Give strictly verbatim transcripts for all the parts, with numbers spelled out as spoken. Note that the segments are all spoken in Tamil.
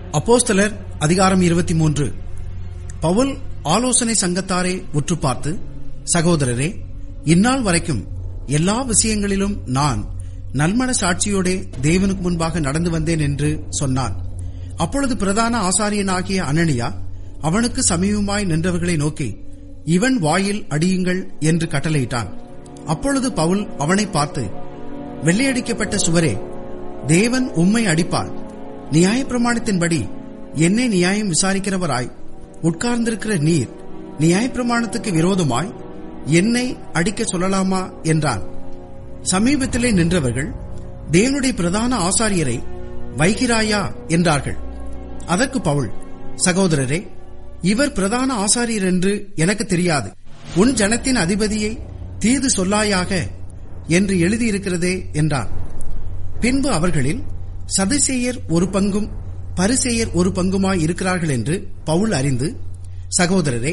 அப்போஸ்தலர் அதிகாரம் இருபத்தி மூன்று. பவுல் ஆலோசனை சங்கத்தாரை உற்று பார்த்து, சகோதரரே, இந்நாள் வரைக்கும் எல்லா விஷயங்களிலும் நான் நல்மன சாட்சியோடே தேவனுக்கு முன்பாக நடந்து வந்தேன் என்று சொன்னான். அப்பொழுது பிரதான ஆசாரியனாகிய அனனியா அவனுக்கு சமீபமாய் நின்றவர்களை நோக்கி, இவன் வாயில் அடியுங்கள் என்று கட்டளையிட்டான். அப்பொழுது பவுல் அவனை பார்த்து, வெள்ளையடிக்கப்பட்ட சுவரே, தேவன் உம்மை அடிப்பார். நியாயப்பிரமாணத்தின்படி என்னை நியாயம் விசாரிக்கிறவராய் உட்கார்ந்திருக்கிற நீர் நியாயப்பிரமாணத்துக்கு விரோதமாய் என்னை அடிக்க சொல்லலாமா என்றான். சமீபத்திலே நின்றவர்கள், தேவனுடைய பிரதான ஆசாரியரை வைகிறாயா என்றார்கள். அதற்கு பவுல், சகோதரரே, இவர் பிரதான ஆசாரியர் என்று எனக்கு தெரியாது. உன் ஜனத்தின் அதிபதியை தீது சொல்லாயாக என்று எழுதியிருக்கிறதே என்றான். பின்பு அவர்களில் சதுசேயர் ஒரு பங்கும் பரிசேயர் ஒரு பங்குமாய் இருக்கிறார்கள் என்று பவுல் அறிந்து, சகோதரரே,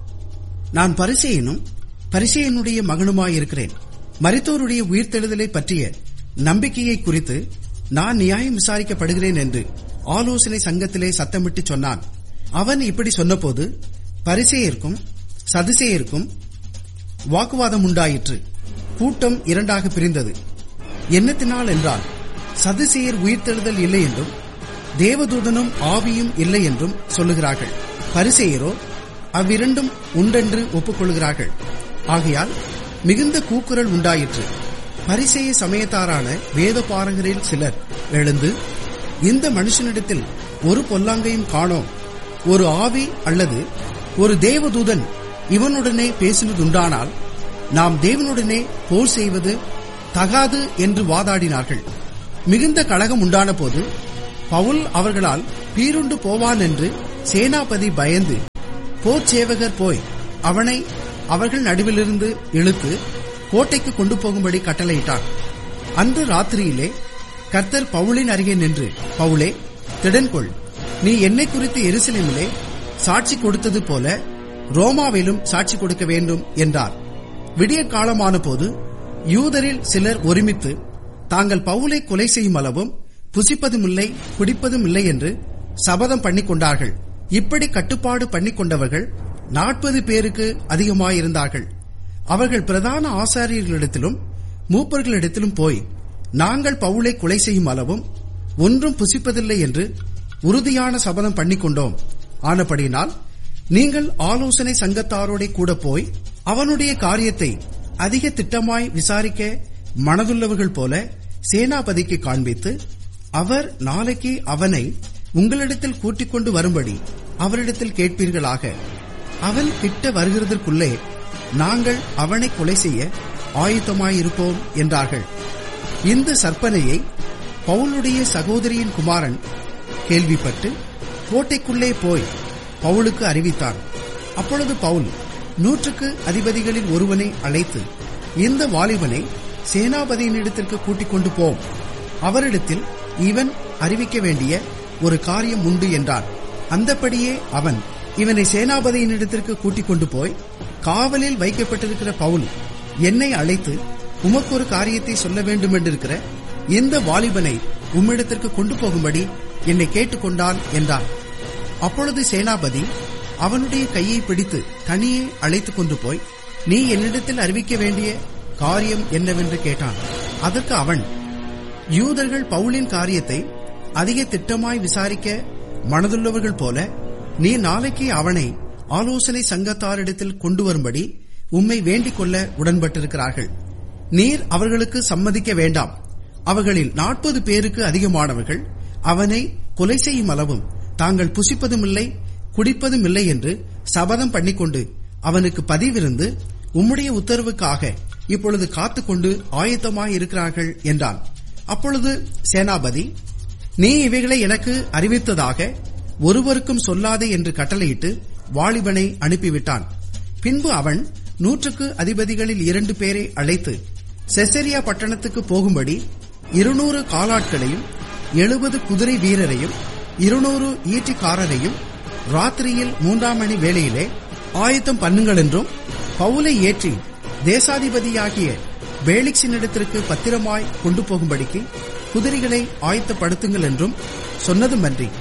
நான் பரிசேயனும் பரிசேயனுடைய மகனுமாயிருக்கிறேன். மரித்தோருடைய உயிர்த்தெழுதலை பற்றிய நம்பிக்கையை குறித்து நான் நியாயம் விசாரிக்கப்படுகிறேன் என்று ஆலோசனை சங்கத்திலே சத்தமிட்டு சொன்னான். அவன் இப்படி சொன்னபோது பரிசேயருக்கும் சதுசேயருக்கும் வாக்குவாதம் உண்டாயிற்று. கூட்டம் இரண்டாக பிரிந்தது. என்னத்தினால் என்றால், சதுசேயர் உயிர்த்தெழுதல் இல்லை என்றும் தேவதூதனும் ஆவியும் இல்லை என்றும் சொல்லுகிறார்கள். பரிசேயரோ அவ்விரண்டும் உண்டென்று ஒப்புக்கொள்கிறார்கள். ஆகையால் மிகுந்த கூக்குரல் உண்டாயிற்று. பரிசேய சமயத்தாரான வேத பாரகரில் சிலர் எழுந்து, இந்த மனுஷனிடத்தில் ஒரு பொல்லாங்கையும் காணோம். ஒரு ஆவி அல்லது ஒரு தேவதூதன் இவனுடனே பேசினதுண்டானால் நாம் தேவனுடனே போர் செய்வது தகாது என்று வாதாடினார்கள். மிகுந்த கலகம் உண்டான போது பவுல் அவர்களால் பீருண்டு போவான் என்று சேனாபதி பயந்து போர் சேவகர் போய் அவனை அவர்கள் நடுவிலிருந்து இழுத்து கோட்டைக்கு கொண்டு போகும்படி கட்டளையிட்டான். அன்று ராத்திரியிலே கர்த்தர் பவுலின் அருகே நின்று, பவுலே, திடன்கொள், நீ என்னை குறித்து எருசலேமிலே சாட்சி கொடுத்தது போல ரோமாவிலும் சாட்சி கொடுக்க வேண்டும் என்றார். விடிய காலமான போது யூதரில் சிலர் ஒருமித்து தாங்கள் பவுலை கொலை செய்யும் அளவும் புசிப்பதும் இல்லை குடிப்பதும் இல்லை என்று சபதம் பண்ணிக் கொண்டார்கள். இப்படி கட்டுப்பாடு பண்ணிக் கொண்டவர்கள் நாற்பது பேருக்கு அதிகமாயிருந்தார்கள். அவர்கள் பிரதான ஆசாரியர்களிடத்திலும் மூப்பர்களிடத்திலும் போய், நாங்கள் பவுலை கொலை செய்யும் அளவும் ஒன்றும் புசிப்பதில்லை என்று உறுதியான சபதம் பண்ணிக் கொண்டோம். ஆனபடியினால் நீங்கள் ஆலோசனை சங்கத்தாரோட கூட போய் அவனுடைய காரியத்தை அதிக திட்டமாய் விசாரிக்க மனதுள்ளவர்கள் போல சேனாபதிக்கு காண்பித்து, அவர் நாளைக்கு அவனை உங்களிடத்தில் கூட்டிக் கொண்டு வரும்படி அவரிடத்தில் கேட்பீர்களாக. அவன் கிட்ட வருகிறதற்குள்ளே நாங்கள் அவனை கொலை செய்ய ஆயுத்தமாயிருப்போம் என்றார்கள். இந்த சற்பனையை பவுலுடைய சகோதரியின் குமாரன் கேள்விப்பட்டு கோட்டைக்குள்ளே போய் பவுலுக்கு அறிவித்தான். அப்பொழுது பவுல் நூற்றுக்கு அதிபதிகளில் ஒருவனை அழைத்து, இந்த வாலிபனை சேனாபதியினிடத்திற்கு கூட்டிக் கொண்டு போம். அவரிடத்தில் இவன் அறிவிக்க வேண்டிய ஒரு காரியம் உண்டு என்றான். அந்தபடியே அவன் இவனை சேனாபதியினிடத்திற்கு கூட்டிக் கொண்டு போய், காவலில் வைக்கப்பட்டிருக்கிற பவுல் என்னை அழைத்து உமக்கு ஒரு காரியத்தை சொல்ல வேண்டும் என்றிருக்கிற இந்த வாலிபனை உம்மிடத்திற்கு கொண்டு போகும்படி என்னை கேட்டுக்கொண்டான் என்றான். அப்பொழுது சேனாபதி அவனுடைய கையை பிடித்து தனியே அழைத்துக் கொண்டு போய், நீ என்னிடத்தில் அறிவிக்க வேண்டிய காரியம் என்னவென்று கேட்டான். அதற்கு அவன், யூதர்கள் பவுலின் காரியத்தை அதிக திட்டமாய் விசாரிக்க மனதுள்ளவர்கள் போல நீ நாளைக்கு அவனை ஆலோசனை சங்கத்தாரிடத்தில் கொண்டு வரும்படி உம்மை வேண்டிக் கொள்ள உடன்பட்டிருக்கிறார்கள். நீர் அவர்களுக்கு சம்மதிக்க வேண்டாம். அவர்களில் நாற்பது பேருக்கு அதிகமானவர்கள் அவனை கொலை செய்யும் அளவும் தாங்கள் புசிப்பதும் இல்லை குடிப்பதும் இல்லை என்று சபதம் பண்ணிக்கொண்டு அவனுக்கு பதிவிருந்து உம்முடைய உத்தரவுக்காக இப்பொழுது காத்துக்கொண்டு ஆயத்தமாயிருக்கிறார்கள் என்றான். அப்பொழுது சேனாபதி, நீ இவைகளை எனக்கு அறிவித்ததாக ஒருவருக்கும் சொல்லாதே என்று கட்டளையிட்டு வாலிபனை அனுப்பிவிட்டான். பின்பு அவன் நூற்றுக்கு அதிபதிகளில் இரண்டு பேரை அழைத்து செசரியா பட்டணத்துக்கு போகும்படி இருநூறு காலாட்களையும் எழுபது குதிரை வீரரையும் இருநூறு ஈட்டிக்காரரையும் ராத்திரியில் மூன்றாம் மணி வேளையிலே ஆயத்தம் பண்ணுங்கள் என்றும், பவுலை ஏற்றி தேசாதிபதியாகிய பேலிக்ஸினிடத்திற்கு பத்திரமாய் கொண்டு போகும்படிக்கு குதிரைகளை ஆயத்தப்படுத்துங்கள் என்றும் சொன்னதுமன்றி,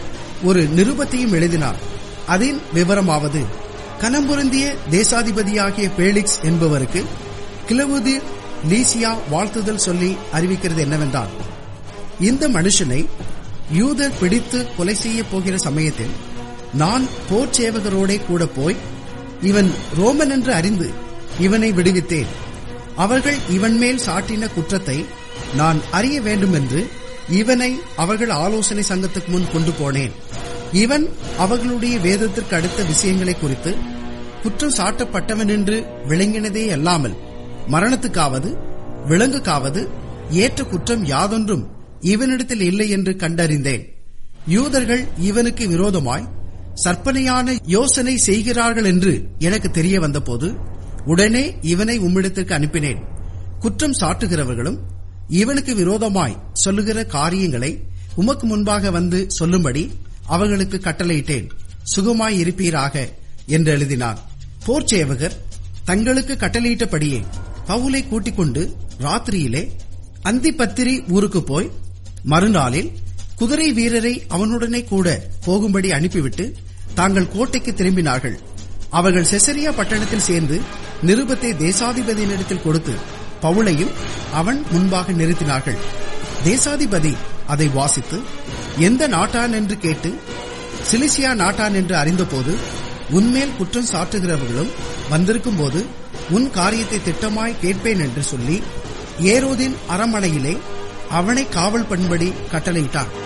ஒரு நிருபத்தையும் எழுதினார். அதன் விவரமாவது, கனம்பொருந்திய தேசாதிபதியாகிய பேலிக்ஸ் என்பவருக்கு கிலவுதி லீசியா வாழ்த்துதல் சொல்லி அறிவிக்கிறது என்னவென்றால், இந்த மனுஷனை யூதர் பிடித்து கொலை செய்ய போகிற சமயத்தில் நான் போர் சேவகரோடே கூட போய் இவன் ரோமன் என்று அறிந்து இவனை விடுவித்தேன். அவர்கள் இவன் மேல் சாட்டின குற்றத்தை நான் அறிய வேண்டும் என்று இவனை அவர்கள் ஆலோசனை சங்கத்துக்கு முன் கொண்டு போனேன். இவன் அவர்களுடைய வேதத்திற்கு அடுத்த விஷயங்களை குறித்து குற்றம் சாட்டப்பட்டவன் என்று விளங்கினதே அல்லாமல் மரணத்துக்காவது விலங்குக்காவது ஏற்ற குற்றம் யாதொன்றும் இவனிடத்தில் இல்லை என்று கண்டறிந்தேன். யூதர்கள் இவனுக்கு விரோதமாய் சற்பனையான யோசனை செய்கிறார்கள் என்று எனக்கு தெரிய வந்தபோது உடனே இவனை உம்மிடத்திற்கு அனுப்பினேன். குற்றம் சாட்டுகிறவர்களும் இவனுக்கு விரோதமாய் சொல்லுகிற காரியங்களை உமக்கு முன்பாக வந்து சொல்லும்படி அவர்களுக்கு கட்டளையிட்டேன். சுகமாய் இருப்பீராக என்று எழுதினான். போர்ச்சேவகர் தங்களுக்கு கட்டளையிட்டபடியே பவுலை கூட்டிக் கொண்டு ராத்திரியிலே அந்திப்பத்திரி ஊருக்கு போய் மறுநாளில் குதிரை வீரரை அவனுடனே கூட போகும்படி அனுப்பிவிட்டு தாங்கள் கோட்டைக்கு திரும்பினார்கள். அவர்கள் செசரியா பட்டணத்தில் சேர்ந்து நிருபத்தை தேசாதிபதியினிடத்தில் கொடுத்து பவுலையும் அவன் முன்பாக நிறுத்தினார்கள். தேசாதிபதி அதை வாசித்து எந்த நாட்டான் என்று கேட்டு சிலிசியா நாட்டான் என்று அறிந்தபோது, உன்மேல் குற்றம் சாட்டுகிறவர்களும் வந்திருக்கும் போது உன் காரியத்தை திட்டமாய் கேட்பேன் என்று சொல்லி ஏரோதின் அரண்மனையிலே அவனை காவல் பண்ணும்படி கட்டளையிட்டான்.